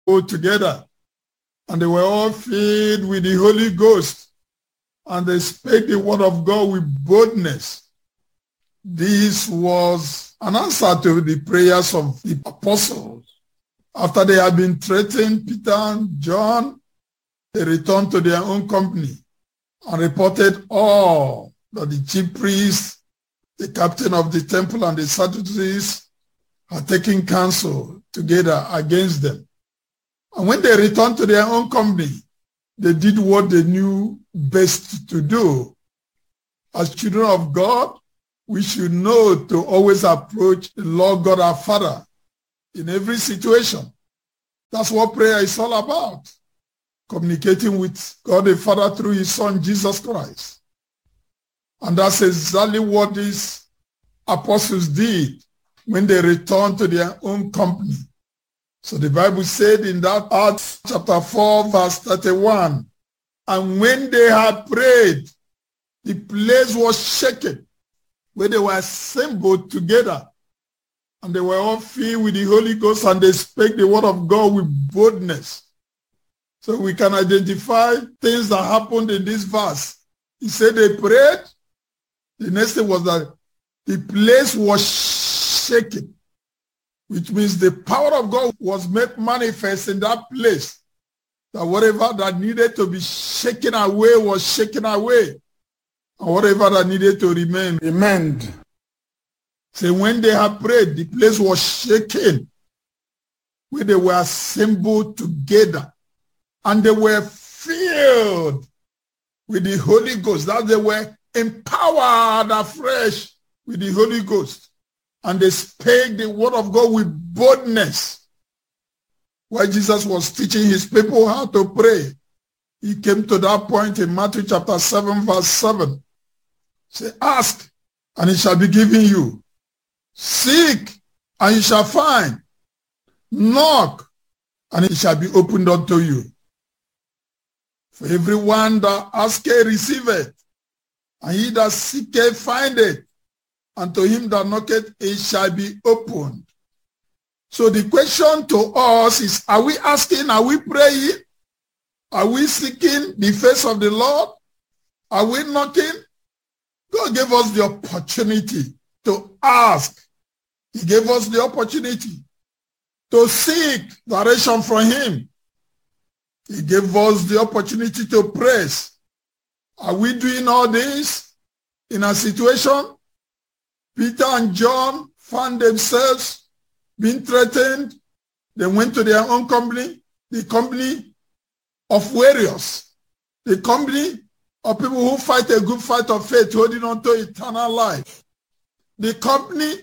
together, and they were all filled with the Holy Ghost, and they spake the word of God with boldness. This was an answer to the prayers of the apostles. After they had been threatened, Peter and John, they returned to their own company and reported all that the chief priests, the captain of the temple, and the Sadducees had taken counsel together against them. And when they returned to their own company, they did what they knew best to do. As children of God, we should know to always approach the Lord God our Father in every situation. That's what prayer is all about. Communicating with God the Father through his Son, Jesus Christ. And that's exactly what these apostles did when they returned to their own company. So the Bible said in that Acts chapter 4, verse 31, and when they had prayed, the place was shaken, where they were assembled together, and they were all filled with the Holy Ghost, and they spake the word of God with boldness. So we can identify things that happened in this verse. He said they prayed. The next thing was that the place was shaken, which means the power of God was made manifest in that place. That whatever that needed to be shaken away was shaken away. And whatever that needed to remain remained. So when they had prayed, the place was shaken, where they were assembled together. And they were filled with the Holy Ghost. That they were empowered afresh with the Holy Ghost. And they spake the word of God with boldness. While Jesus was teaching his people how to pray, he came to that point in Matthew chapter 7, verse 7. Say, ask, and it shall be given you. Seek, and you shall find. Knock, and it shall be opened unto you. For everyone that asketh receiveth, and he that seeketh findeth, and to him that knocketh it shall be opened. So the question to us is, are we asking, are we praying? Are we seeking the face of the Lord? Are we knocking? God gave us the opportunity to ask. He gave us the opportunity to seek direction from him. He gave us the opportunity to praise. Are we doing all this in a situation? Peter and John found themselves being threatened. They went to their own company, the company of warriors, the company of people who fight a good fight of faith, holding on to eternal life, the company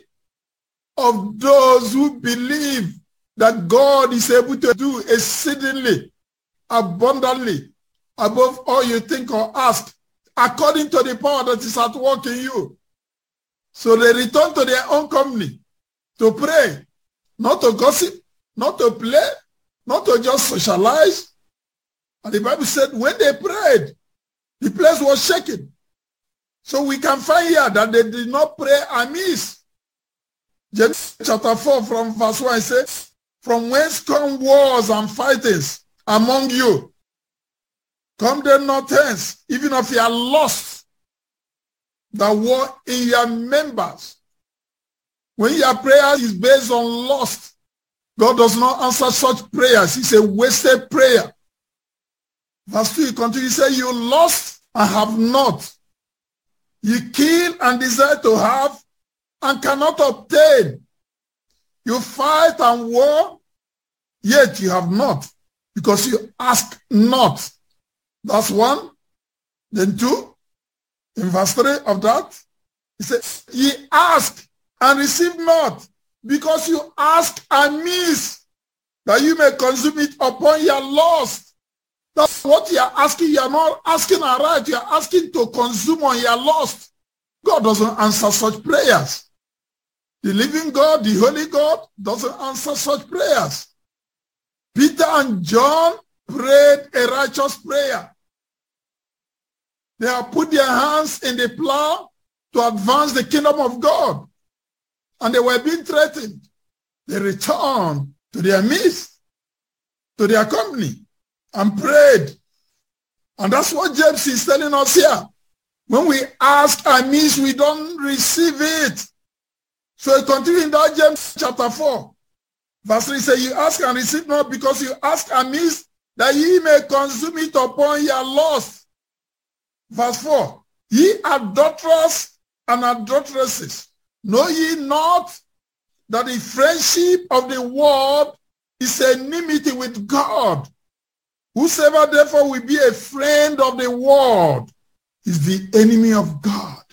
of those who believe that God is able to do exceedingly, abundantly, above all you think or ask, according to the power that is at work in you. So they return to their own company to pray, not to gossip, not to play, not to just socialize. And the Bible said when they prayed, the place was shaken. So we can find here that they did not pray amiss. James chapter 4 from verse 1 says, from whence come wars and fightings among you? Come there not hence, even if you are lost, the war in your members. When your prayer is based on lust, God does not answer such prayers. It's a wasted prayer. Verse 2, he continues to say, you lost and have not. You kill and desire to have and cannot obtain. You fight and war, yet you have not, because you ask not. That's one. Then two, in verse 3 of that, he says, ye ask and receive not, because you ask amiss, that you may consume it upon your lust. That's what you are asking. You are not asking aright. You are asking to consume on your lust. God doesn't answer such prayers. The living God, the holy God, doesn't answer such prayers. Peter and John prayed a righteous prayer. They have put their hands in the plow to advance the kingdom of God. And they were being threatened. They returned to their midst. to their company and prayed. And that's what James is telling us here. When we ask amiss, we don't receive it. So he continues in that James chapter 4. Verse 3 says, you ask and receive not because you ask amiss, that ye may consume it upon your lust. Verse 4, ye adulterers and adulteresses, know ye not that the friendship of the world is enmity with God? Whosoever therefore will be a friend of the world is the enemy of God.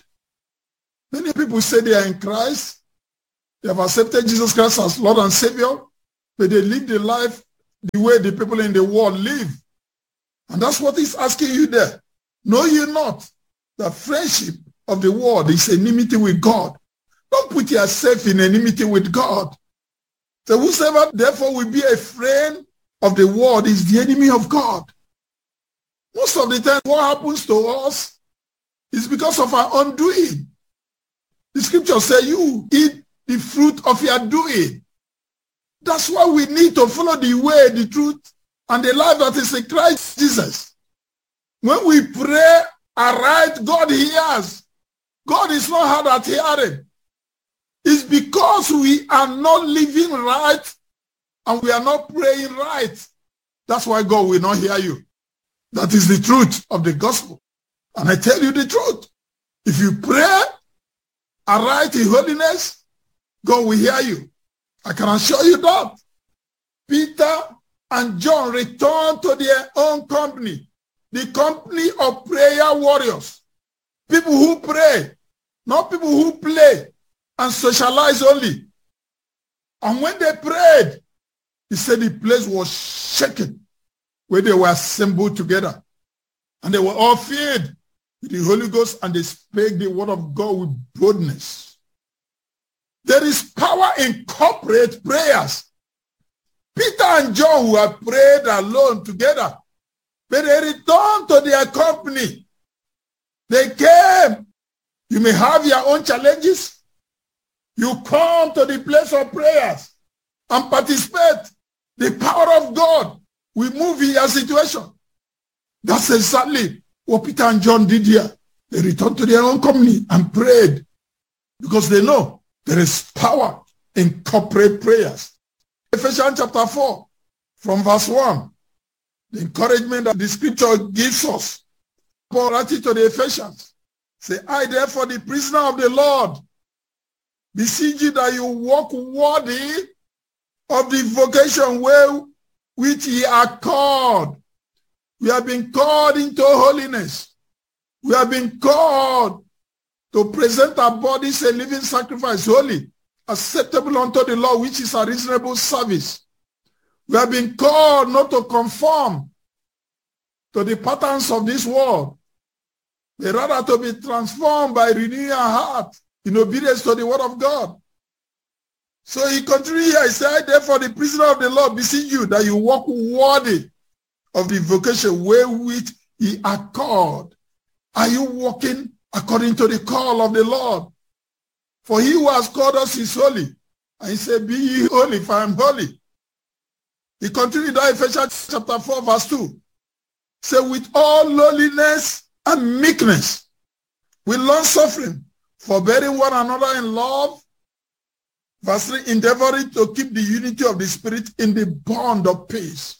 Many people say they are in Christ. They have accepted Jesus Christ as Lord and Savior, but they live the life the way the people in the world live. And that's what he's asking you there. Know you not that friendship of the world is enmity with God? Don't put yourself in enmity with God. So whosoever therefore will be a friend of the world is the enemy of God. Most of the time what happens to us is because of our undoing. The scripture says you eat the fruit of your doing. That's why we need to follow the way, the truth, and the life that is in Christ Jesus. When we pray aright, God hears. God is not hard at hearing. It's because we are not living right and we are not praying right. That's why God will not hear you. That is the truth of the gospel. And I tell you the truth. If you pray aright in holiness, God will hear you. I can assure you that. Peter and John returned to their own company, the company of prayer warriors, people who pray, not people who play and socialize only. And when they prayed, he said the place was shaken where they were assembled together. And they were all filled with the Holy Ghost and they spake the word of God with boldness. There is power in corporate prayers. Peter and John were prayed alone together, but they returned to their company. They came. You may have your own challenges. You come to the place of prayers and participate. The power of God will move in your situation. That's exactly what Peter and John did here. They returned to their own company and prayed because they know there is power in corporate prayers. Ephesians chapter 4, from verse 1, the encouragement that the scripture gives us. Paul writing to the Ephesians, say, I therefore, the prisoner of the Lord, beseech you that you walk worthy of the vocation which ye are called. We have been called into holiness. We have been called to present our bodies a living sacrifice, holy, acceptable unto the Lord, which is a reasonable service. We have been called not to conform to the patterns of this world, but rather to be transformed by renewing our heart in obedience to the word of God. So he continued here, he said, therefore the prisoner of the Lord beseech you that you walk worthy of the vocation wherewith ye are called. Are you walking according to the call of the Lord? For he who has called us is holy. And he said, be ye holy, for I am holy. He continued in Ephesians chapter 4, verse 2. Say, with all lowliness and meekness, with long suffering, forbearing one another in love. Verse 3, endeavoring to keep the unity of the Spirit in the bond of peace.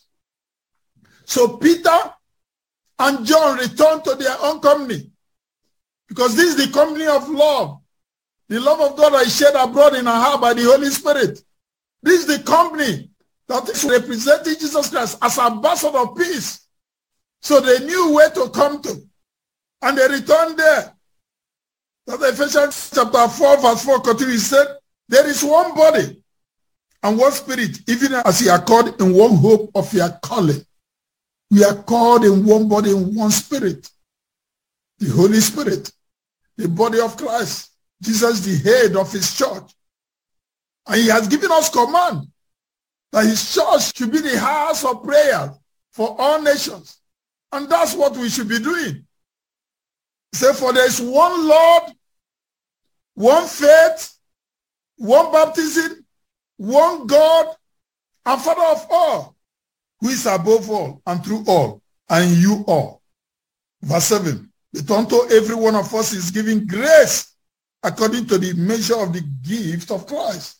So Peter and John returned to their own company, because this is the company of love. The love of God is shed abroad in our heart by the Holy Spirit. This is the company that is representing Jesus Christ as ambassador of peace. So they knew where to come to. And they returned there. That's Ephesians chapter 4, verse 4 continues. He said, there is one body and one spirit, even as ye are called in one hope of your calling. We are called in one body, in one spirit. The Holy Spirit, the body of Christ. Jesus, the head of his church. And he has given us command that his church should be the house of prayer for all nations. And that's what we should be doing. He said, for there is one Lord, one faith, one baptism, one God, and Father of all, who is above all and through all and you all. Verse 7. But unto every one of us is given grace according to the measure of the gift of Christ.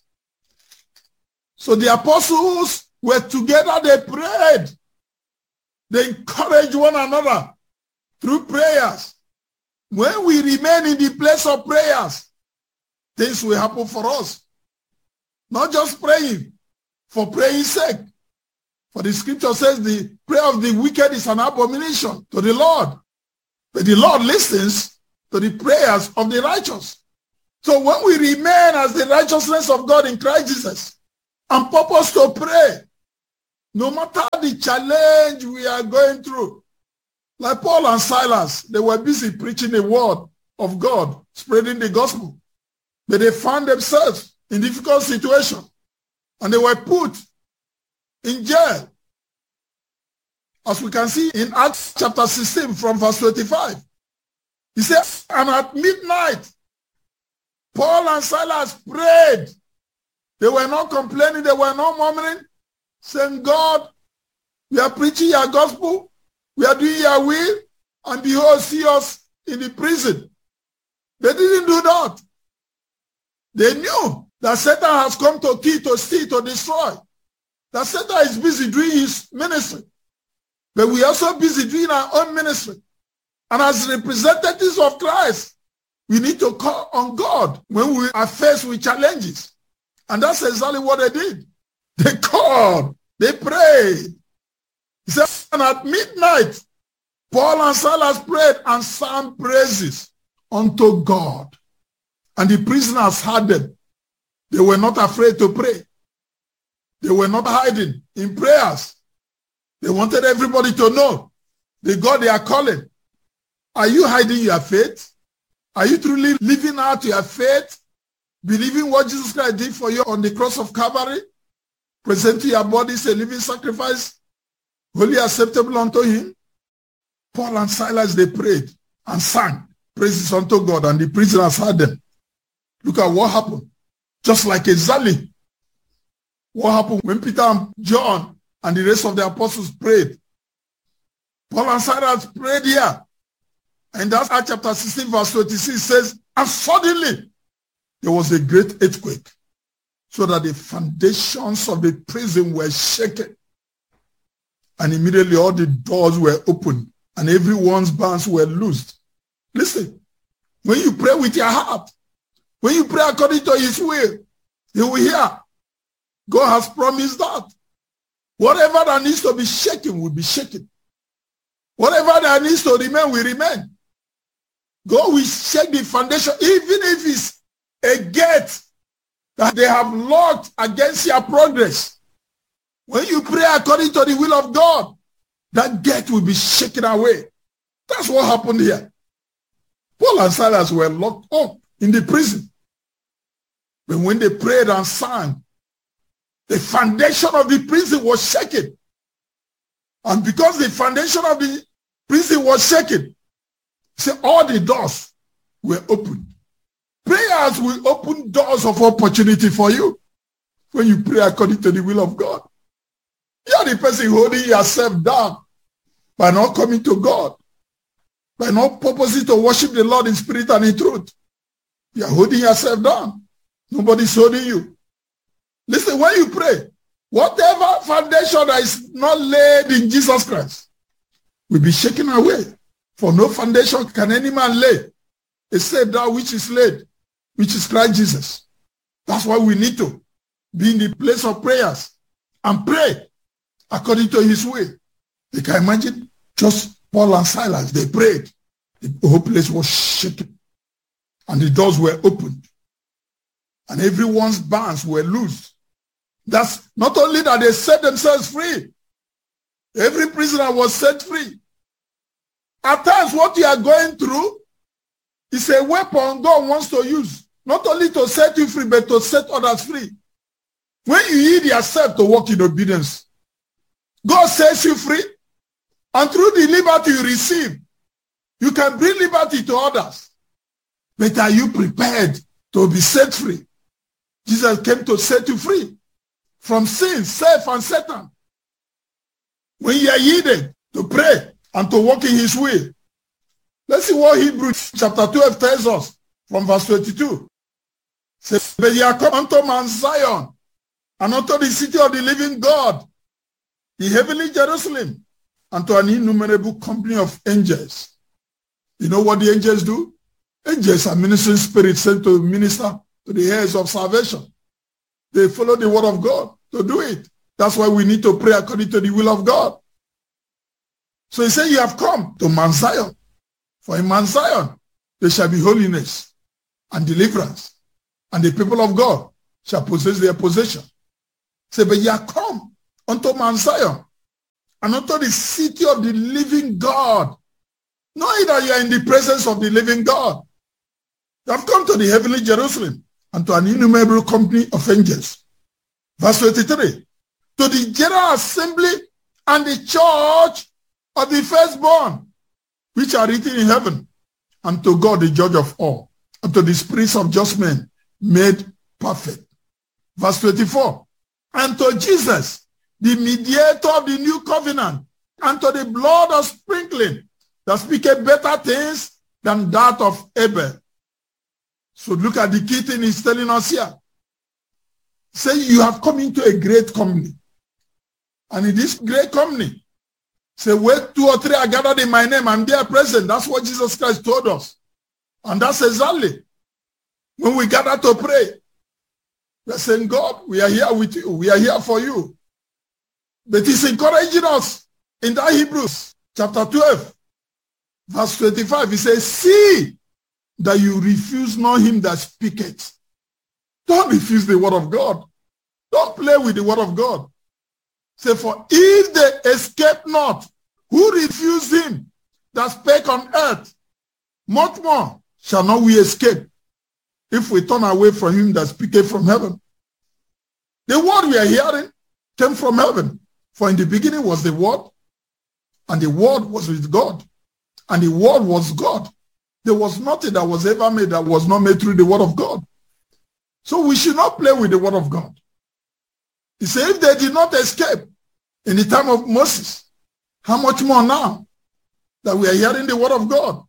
So the apostles were together, they prayed. They encouraged one another through prayers. When we remain in the place of prayers, things will happen for us. Not just praying for praying's sake. For the scripture says the prayer of the wicked is an abomination to the Lord. But the Lord listens to the prayers of the righteous. So when we remain as the righteousness of God in Christ Jesus and purpose to pray, no matter the challenge we are going through, like Paul and Silas, they were busy preaching the word of God, spreading the gospel. But they found themselves in difficult situations, and they were put in jail. As we can see in Acts chapter 16 from verse 25. He says, and at midnight, Paul and Silas prayed. They were not complaining, they were not murmuring, saying, God, we are preaching your gospel, we are doing your will, and behold, see us in the prison. They didn't do that. They knew that Satan has come to kill, to steal, to destroy. That Satan is busy doing his ministry. But we are also busy doing our own ministry. And as representatives of Christ, we need to call on God when we are faced with challenges. And that's exactly what they did. They called, they prayed. He said, and at midnight, Paul and Silas prayed and sang praises unto God. And the prisoners heard them. They were not afraid to pray. They were not hiding in prayers. They wanted everybody to know the God they are calling. Are you hiding your faith? Are you truly living out your faith? Believing what Jesus Christ did for you on the cross of Calvary? Presenting your bodies a living sacrifice, wholly acceptable unto him? Paul and Silas, they prayed and sang praises unto God, and the prisoners heard them. Look at what happened. Just like exactly what happened when Peter and John and the rest of the apostles prayed. Paul and Silas prayed here. And that's Acts chapter 16 verse 26 says, and suddenly there was a great earthquake, so that the foundations of the prison were shaken. And immediately all the doors were opened and everyone's bands were loosed. Listen, when you pray with your heart, when you pray according to his will, he will hear. God has promised that. Whatever that needs to be shaken will be shaken. Whatever that needs to remain will remain. God will shake the foundation, even if it's a gate that they have locked against your progress. When you pray according to the will of God, that gate will be shaken away. That's what happened here. Paul and Silas were locked up in the prison. But when they prayed and sang, the foundation of the prison was shaken. And because the foundation of the prison was shaken, see, all the doors were opened. Prayers will open doors of opportunity for you when you pray according to the will of God. You are the person holding yourself down by not coming to God, by not purposing to worship the Lord in spirit and in truth. You are holding yourself down. Nobody's holding you. Listen, when you pray, whatever foundation that is not laid in Jesus Christ will be shaken away. For no foundation can any man lay except that which is laid, which is Christ Jesus. That's why we need to be in the place of prayers and pray according to his will. You can imagine just Paul and Silas, they prayed. The whole place was shaken and the doors were opened and everyone's bands were loosed. That's not only that they set themselves free. Every prisoner was set free. At times, what you are going through is a weapon God wants to use, not only to set you free, but to set others free. When you yield yourself to walk in obedience, God sets you free, and through the liberty you receive, you can bring liberty to others. But are you prepared to be set free? Jesus came to set you free from sin, self, and Satan. when you are yielded to pray and to walk in his will. Let's see what Hebrews chapter 12 tells us from verse 22. Says, but ye are come unto Mount Zion, and unto the city of the living God, the heavenly Jerusalem, and to an innumerable company of angels. You know what the angels do? Angels are ministering spirits sent to minister to the heirs of salvation. They follow the word of God to do it. That's why we need to pray according to the will of God. So he said, you have come to Mount Zion. For in Mount Zion, there shall be holiness and deliverance, and the people of God shall possess their possession. Say, but ye are come unto Mount Zion, and unto the city of the living God, knowing that you are in the presence of the living God. You have come to the heavenly Jerusalem, and to an innumerable company of angels. Verse 23, to the general assembly and the church of the firstborn, which are written in heaven, and to God the judge of all, and to the spirits of just men made perfect. Verse 24, and to Jesus, the mediator of the new covenant, and to the blood of sprinkling, that speaketh better things than that of Abel. So look at the key thing he's telling us here. Say, you have come into a great company. And in this great company, say, where 2 or 3 are gathered in my name, I'm there present. That's what Jesus Christ told us. And that's exactly when we gather to pray. We're saying, God, we are here with you. We are here for you. But he's encouraging us in that Hebrews chapter 12, verse 25. He says, see that you refuse not him that speaketh. Don't refuse the word of God. Don't play with the word of God. Say, for if they escape not, who refused him that spake on earth, much more shall not we escape if we turn away from him that speaketh from heaven. The word we are hearing came from heaven. For in the beginning was the word, and the word was with God, and the word was God. There was nothing that was ever made that was not made through the word of God. So we should not play with the word of God. He said, if they did not escape in the time of Moses, how much more now that we are hearing the word of God?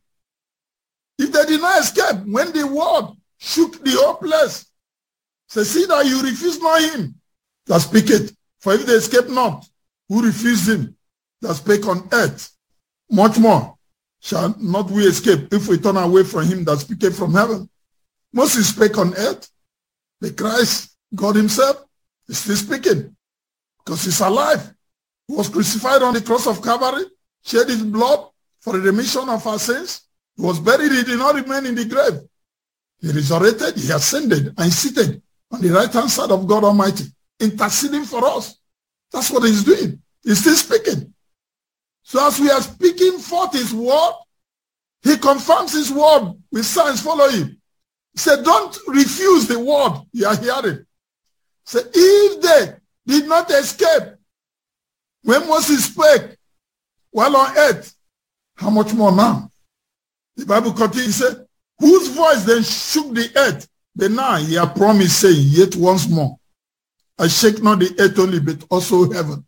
If they did not escape when the word shook the whole place, say, see that you refuse not him that speaketh. For if they escape not, who refused him that spake on earth, much more shall not we escape if we turn away from him that speaketh from heaven. Moses spake on earth, but Christ, God himself, is still speaking because he's alive. He was crucified on the cross of Calvary, shed his blood for the remission of our sins. He was buried, he did not remain in the grave. He resurrected, he ascended and seated on the right-hand side of God Almighty, interceding for us. That's what he's doing. He's still speaking. So as we are speaking forth his word, he confirms his word with signs following. He said, don't refuse the word you are hearing. He said, if they did not escape when Moses spake while on earth, how much more now? The Bible continues, he said, whose voice then shook the earth? But now he had promised, saying, yet once more, I shake not the earth only, but also heaven.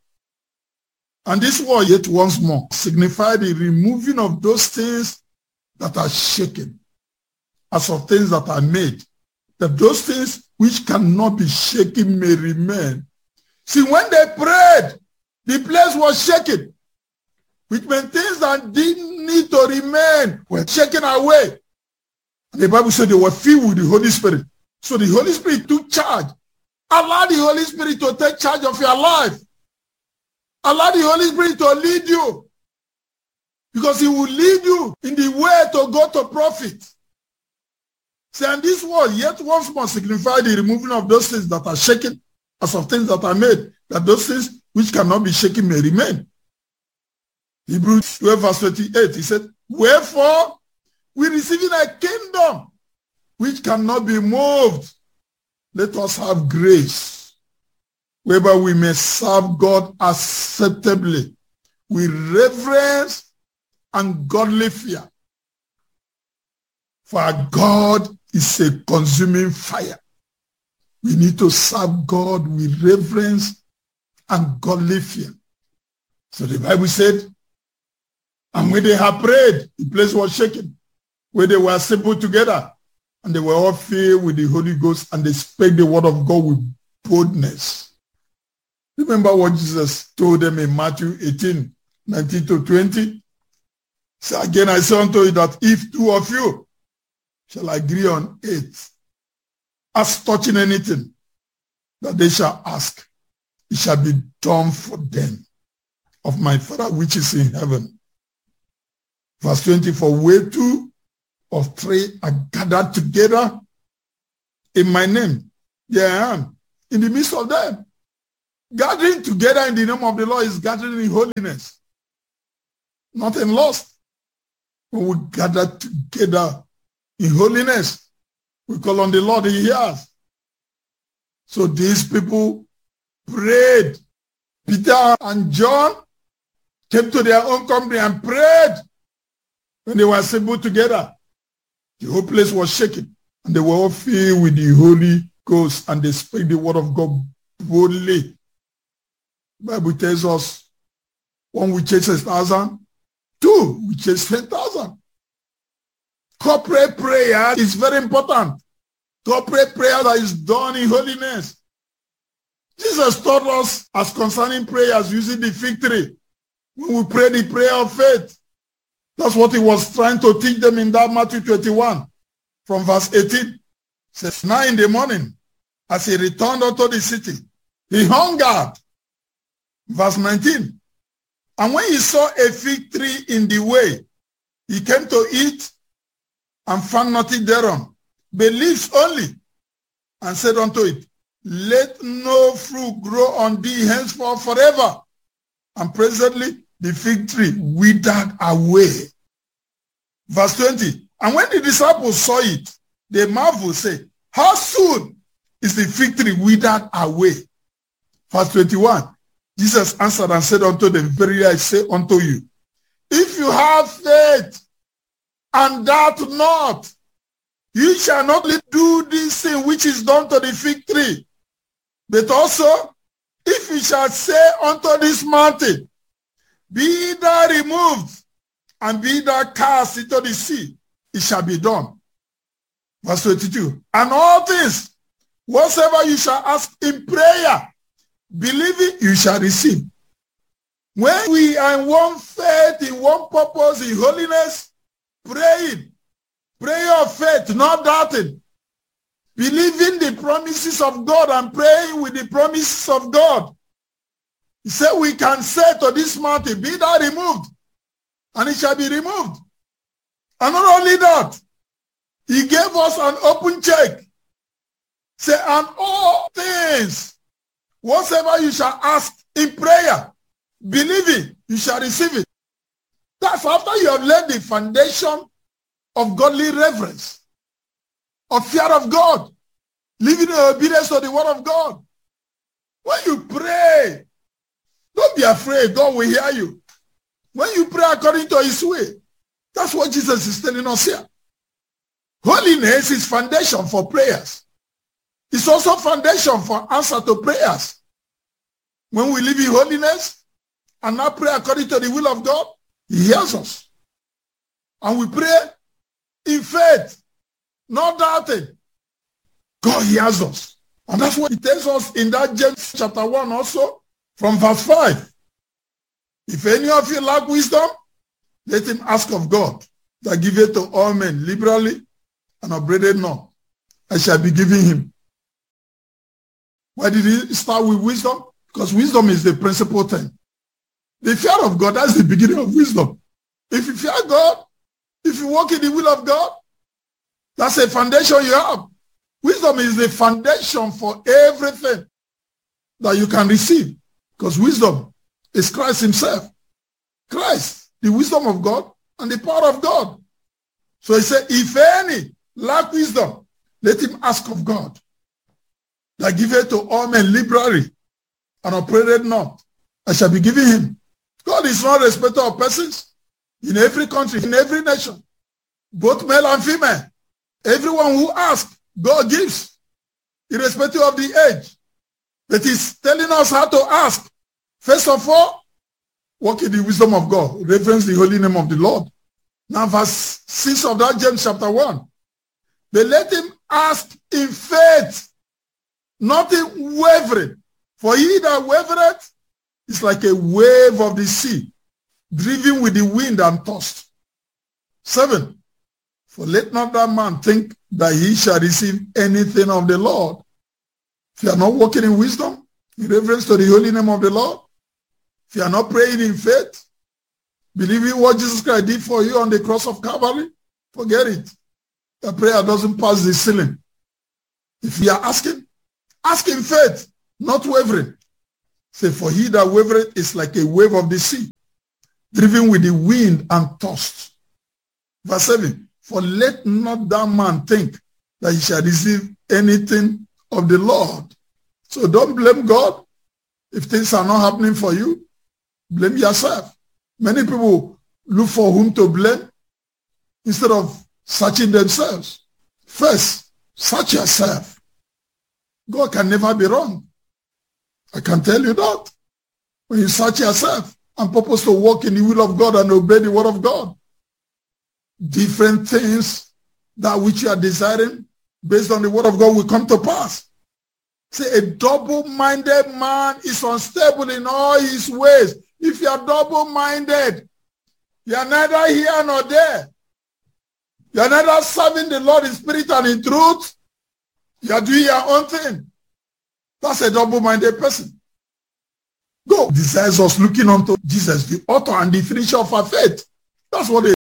And this word, yet once more, signified the removing of those things that are shaken, as of things that are made, that those things which cannot be shaken may remain. See, when they prayed, the place was shaken, which meant things that didn't need to remain were shaken away. And the Bible said they were filled with the Holy Spirit. So the Holy Spirit took charge. Allow the Holy Spirit to take charge of your life. Allow the Holy Spirit to lead you, because he will lead you in the way to go to profit. See, and this word, yet once more, signify the removing of those things that are shaken, as of things that are made, that those things which cannot be shaken may remain. Hebrews 12 verse 28, he said, wherefore we receiving a kingdom which cannot be moved, let us have grace, whereby we may serve God acceptably with reverence and godly fear. For our God is a consuming fire. We need to serve God with reverence and godly fear. So the Bible said, and when they had prayed, the place was shaken, where they were assembled together, and they were all filled with the Holy Ghost, and they spake the word of God with boldness. Remember what Jesus told them in Matthew 18, 19 to 20? So again, I say unto you that if two of you shall agree on it, as touching anything that they shall ask, it shall be done for them of my Father which is in heaven. Verse 20, for where two or three are gathered together in my name, there I am in the midst of them. Gathering together in the name of the Lord is gathering in holiness, not in lust. When we gather together in holiness, we call on the Lord, he hears. So these people prayed. Peter and John came to their own company and prayed. When they were assembled together, the whole place was shaken, and they were all filled with the Holy Ghost, and they spoke the word of God boldly. The Bible tells us, one we chase 1,000, two we chase 10,000. Corporate prayer is very important. Corporate prayer that is done in holiness. Jesus taught us as concerning prayers using the fig tree. When we pray the prayer of faith, that's what he was trying to teach them in that Matthew 21 from verse 18. It says, now in the morning, as he returned unto the city, he hungered. Verse 19. And when he saw a fig tree in the way, he came to eat and found nothing thereon, but leaves only, and said unto it, let no fruit grow on thee henceforth forever. And presently the fig tree withered away. Verse 20. And when the disciples saw it, they marveled, saying, how soon is the fig tree withered away? Verse 21. Jesus answered and said unto them, verily I say unto you, if you have faith and doubt not, you shall not only do this thing which is done to the fig tree, but also, if you shall say unto this mountain, be thou removed, and be thou cast into the sea, it shall be done. Verse 22. And all things, whatsoever you shall ask in prayer, believing, you shall receive. When we are in one faith, in one purpose, in holiness, praying, prayer of faith, not doubting, believing the promises of God and praying with the promises of God. He said we can say to this mountain, be thou removed, and it shall be removed. And not only that, he gave us an open check. Say, and all things, whatsoever you shall ask in prayer, believing, you shall receive it. That's after you have laid the foundation of godly reverence, of fear of God, living in obedience to the word of God. When you pray, don't be afraid. God will hear you. When you pray according to his way, that's what Jesus is telling us here. Holiness is foundation for prayers. It's also foundation for answer to prayers. When we live in holiness and not pray according to the will of God, he hears us. And we pray in faith, not doubting. God hears us. And that's what he tells us in that James chapter 1 also, from verse 5. If any of you lack wisdom, let him ask of God, that giveth to all men liberally and upbraideth not, and shall be given him. Why did he start with wisdom? Because wisdom is the principal thing. The fear of God, that's the beginning of wisdom. If you fear God, if you walk in the will of God, that's a foundation you have. Wisdom is the foundation for everything that you can receive. Because wisdom is Christ himself. Christ, the wisdom of God and the power of God. So he said, if any lack wisdom, let him ask of God, that giveth to all men liberally and upbraideth not, and shall be given him. God is not a respecter of persons. In every country, in every nation, both male and female, everyone who asks, God gives, irrespective of the age. That is telling us how to ask. First of all, walk in the wisdom of God, reverence the holy name of the Lord. Now verse 6 of that James chapter 1. But let him ask in faith, not in wavering. For he that wavereth is like a wave of the sea, driven with the wind and tossed. 7. For let not that man think that he shall receive anything of the Lord. If you are not walking in wisdom, in reverence to the holy name of the Lord, if you are not praying in faith, believing what Jesus Christ did for you on the cross of Calvary, forget it. The prayer doesn't pass the ceiling. If you are asking, ask in faith, not wavering. Say, for he that wavereth is like a wave of the sea, driven with the wind and tossed. Verse 7, for let not that man think that he shall receive anything of the Lord. So don't blame God if things are not happening for you. Blame yourself. Many people look for whom to blame instead of searching themselves. First, search yourself. God can never be wrong. I can tell you that. When you search yourself and purpose to walk in the will of God and obey the word of God, different things, that which you are desiring based on the word of God, will come to pass. Say, a double-minded man is unstable in all his ways. If you are double-minded, you are neither here nor there. You are neither serving the Lord in spirit and in truth. You are doing your own thing. That's a double-minded person. God desires us looking unto Jesus, the author and the finisher of our faith. That's what